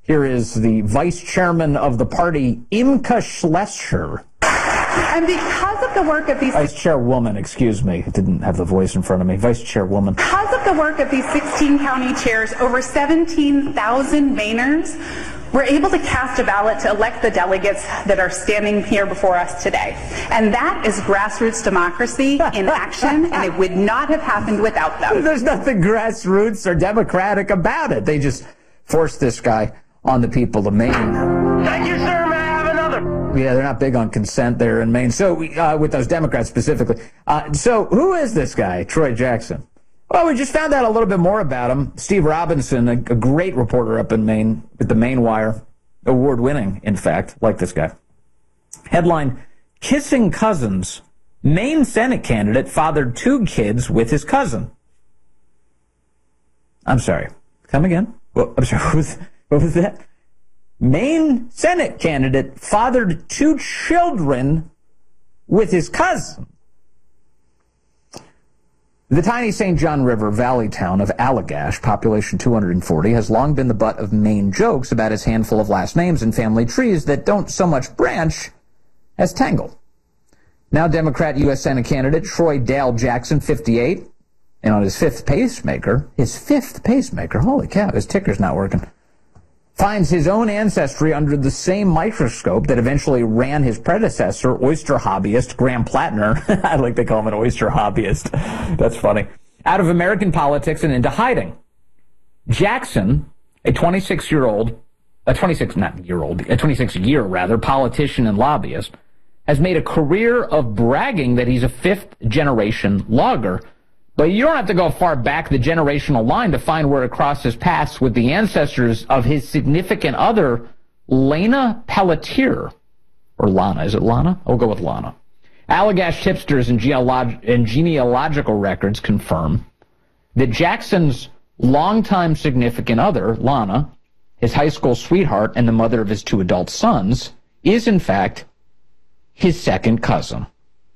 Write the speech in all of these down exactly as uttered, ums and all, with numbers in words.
Here is the vice chairman of the party, Imke Schlescher. And because of the work of these... Vice chairwoman, excuse me. I didn't have the voice in front of me. Vice chairwoman. Because of the work of these sixteen county chairs, over seventeen thousand Mainers were able to cast a ballot to elect the delegates that are standing here before us today. And that is grassroots democracy in action, and it would not have happened without them. There's nothing grassroots or democratic about it. They just forced this guy on the people of Maine. Thank you, sir. May I have another? Yeah, they're not big on consent there in Maine. So, uh, with those Democrats specifically. Uh, so, who is this guy, Troy Jackson? Well, we just found out a little bit more about him. Steve Robinson, a, a great reporter up in Maine, with the Maine Wire, award-winning, in fact, like this guy. Headline, Kissing Cousins. Maine Senate candidate fathered two kids with his cousin. I'm sorry. Come again? Well, I'm sorry, what was, what was that? Maine Senate candidate fathered two children with his cousin. The tiny Saint John River valley town of Allagash, population two hundred forty, has long been the butt of Maine jokes about its handful of last names and family trees that don't so much branch as tangle. Now Democrat U S Senate candidate Troy Dale Jackson, fifty-eight, and on his fifth pacemaker, his fifth pacemaker, holy cow, his ticker's not working, finds his own ancestry under the same microscope that eventually ran his predecessor, oyster hobbyist Graham Plattner. I like they call him an oyster hobbyist. That's funny. Out of American politics and into hiding. Jackson, a twenty-six-year-old, a twenty-six, not year-old, a twenty-six-year, rather, politician and lobbyist, has made a career of bragging that he's a fifth-generation logger. But you don't have to go far back the generational line to find where it crosses paths with the ancestors of his significant other, Lana Pelletier. Or Lana. Is it Lana? I'll go with Lana. Allagash tipsters and, geolog- and genealogical records confirm that Jackson's longtime significant other, Lana, his high school sweetheart and the mother of his two adult sons, is in fact his second cousin.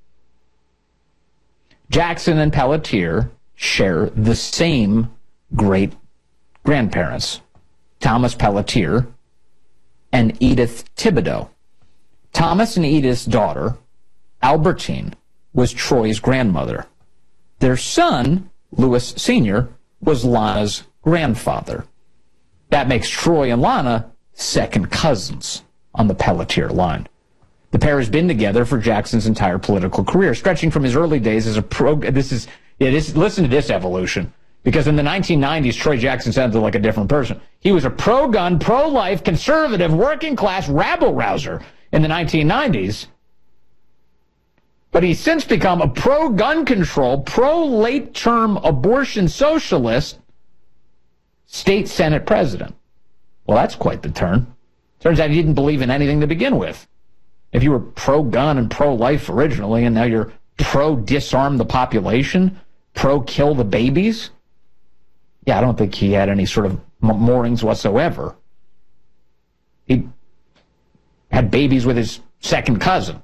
Jackson and Pelletier share the same great-grandparents, Thomas Pelletier and Edith Thibodeau. Thomas and Edith's daughter, Albertine, was Troy's grandmother. Their son, Louis Senior, was Lana's grandfather. That makes Troy and Lana second cousins on the Pelletier line. The pair has been together for Jackson's entire political career, stretching from his early days as a pro... This is... Yeah, this, listen to this evolution. Because in the nineteen nineties, Troy Jackson sounded like a different person. He was a pro-gun, pro-life, conservative, working-class rabble-rouser in the nineteen nineties. But he's since become a pro-gun control, pro-late-term abortion socialist state Senate president. Well, that's quite the turn. Turns out he didn't believe in anything to begin with. If you were pro-gun and pro-life originally, and now you're pro-disarm the population, pro-kill the babies, yeah, I don't think he had any sort of moorings whatsoever. He had babies with his second cousin.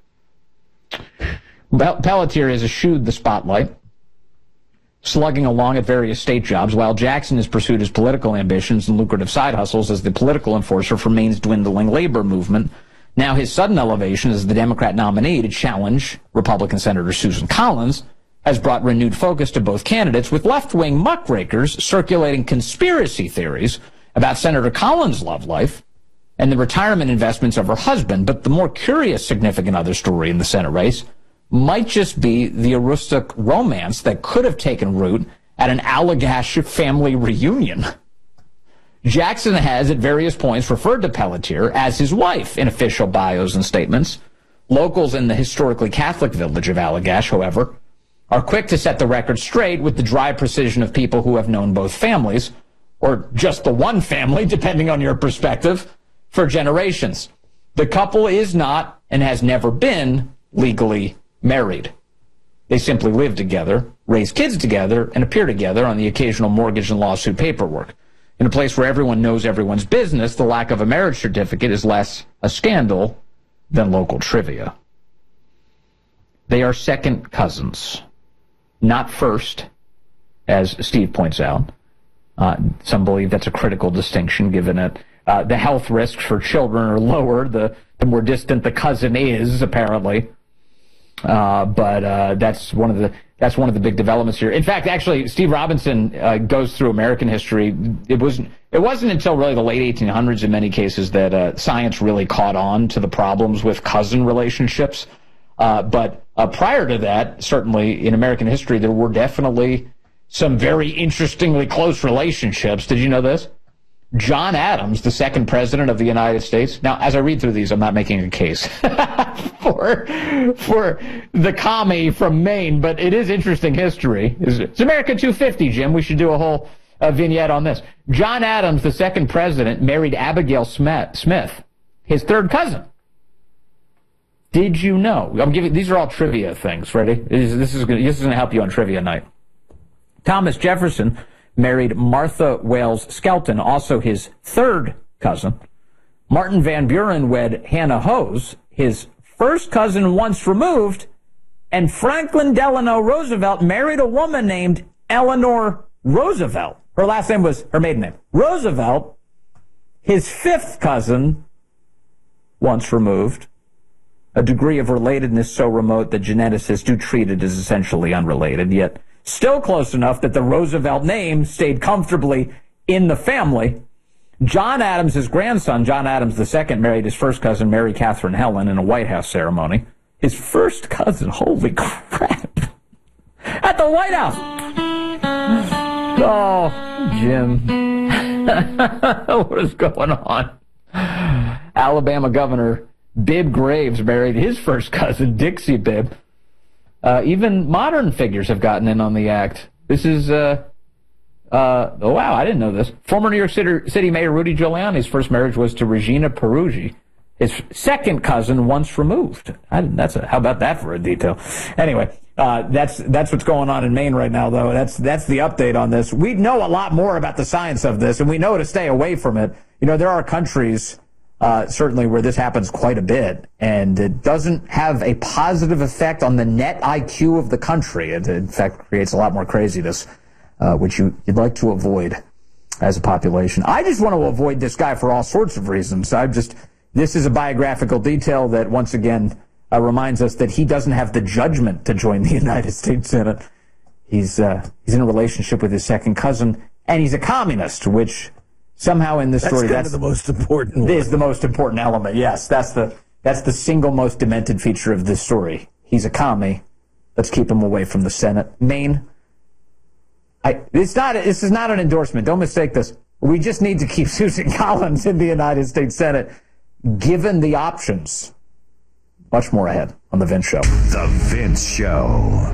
Pelletier has eschewed the spotlight, slugging along at various state jobs, while Jackson has pursued his political ambitions and lucrative side hustles as the political enforcer for Maine's dwindling labor movement. Now his sudden elevation as the Democrat nominee to challenge Republican Senator Susan Collins has brought renewed focus to both candidates, with left-wing muckrakers circulating conspiracy theories about Senator Collins' love life and the retirement investments of her husband. But the more curious significant other story in the Senate race might just be the Aroostook romance that could have taken root at an Allagash family reunion. Jackson has at various points referred to Pelletier as his wife in official bios and statements. Locals in the historically Catholic village of Allagash, however, are quick to set the record straight with the dry precision of people who have known both families, or just the one family, depending on your perspective, for generations. The couple is not and has never been legally married. They simply live together, raise kids together, and appear together on the occasional mortgage and lawsuit paperwork. In a place where everyone knows everyone's business, the lack of a marriage certificate is less a scandal than local trivia. They are second cousins, not first, as Steve points out. Uh, some believe that's a critical distinction, given it Uh, the health risks for children are lower the, the more distant the cousin is, apparently. Uh, but uh, that's one of the that's one of the big developments here. In fact, actually, Steve Robinson uh, goes through American history. It wasn't it wasn't until really the late eighteen hundreds, in many cases, that uh, science really caught on to the problems with cousin relationships. Uh, but uh, prior to that, certainly in American history, there were definitely some very interestingly close relationships. Did you know this? John Adams, the second president of the United States. Now, as I read through these, I'm not making a case for for the commie from Maine, but it is interesting history. It's America two fifty, Jim. We should do a whole uh, vignette on this. John Adams, the second president, married Abigail Smith, his third cousin. Did you know? I'm giving these are all trivia things. Ready? This is this is going to help you on trivia night. Thomas Jefferson married Martha Wales Skelton, also his third cousin. Martin Van Buren wed Hannah Hose, his first cousin once removed, and Franklin Delano Roosevelt married a woman named Eleanor Roosevelt. Her last name was her maiden name. Roosevelt, his fifth cousin once removed, a degree of relatedness so remote that geneticists do treat it as essentially unrelated, yet still close enough that the Roosevelt name stayed comfortably in the family. John Adams, his grandson, John Adams the second, married his first cousin, Mary Catherine Helen, in a White House ceremony. His first cousin, holy crap, at the White House. Oh, Jim. What is going on? Alabama Governor Bibb Graves married his first cousin, Dixie Bibb. Uh, even modern figures have gotten in on the act. This is, uh, uh, oh, wow, I didn't know this. Former New York City, City Mayor Rudy Giuliani's first marriage was to Regina Peruggi, his second cousin once removed. I, that's a, how about that for a detail? Anyway, uh, that's that's what's going on in Maine right now, though. That's that's the update on this. We know a lot more about the science of this, and we know to stay away from it. You know, there are countries Uh, certainly where this happens quite a bit, and it doesn't have a positive effect on the net I Q of the country. It, in fact, creates a lot more craziness, uh, which you, you'd like to avoid as a population. I just want to avoid this guy for all sorts of reasons. I just, this is a biographical detail that, once again, uh, reminds us that he doesn't have the judgment to join the United States Senate. He's, uh, he's in a relationship with his second cousin, and he's a communist, which somehow in this that's story, kind that's of the most important one. Is the most important element. Yes, that's the that's the single most demented feature of this story. He's a commie. Let's keep him away from the Senate. Maine. I. It's not. This is not an endorsement. Don't mistake this. We just need to keep Susan Collins in the United States Senate, given the options. Much more ahead on the Vince Show. The Vince Show.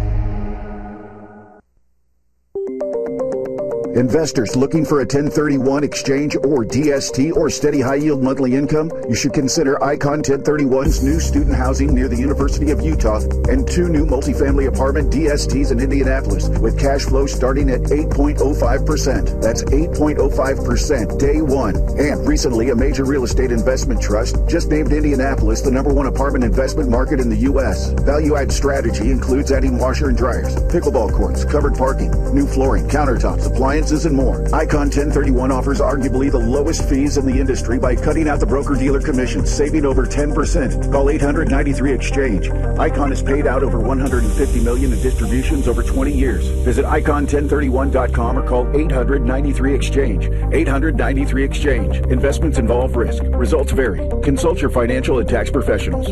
Investors looking for a ten thirty-one exchange or D S T or steady high-yield monthly income? You should consider Icon ten thirty-one's new student housing near the University of Utah and two new multifamily apartment D S Ts in Indianapolis with cash flow starting at eight point oh five percent. That's eight point oh five percent day one. And recently, a major real estate investment trust just named Indianapolis the number one apartment investment market in the U S. Value-add strategy includes adding washer and dryers, pickleball courts, covered parking, new flooring, countertops, appliances, and more. Icon ten thirty-one offers arguably the lowest fees in the industry by cutting out the broker-dealer commissions, saving over ten percent. Call eight hundred ninety-three exchange. Icon has paid out over one hundred fifty million dollars in distributions over twenty years. Visit icon ten thirty-one dot com or call eight hundred ninety-three exchange. eight hundred ninety-three exchange. Investments involve risk. Results vary. Consult your financial and tax professionals.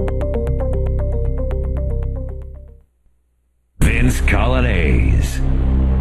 Vince Colonnese.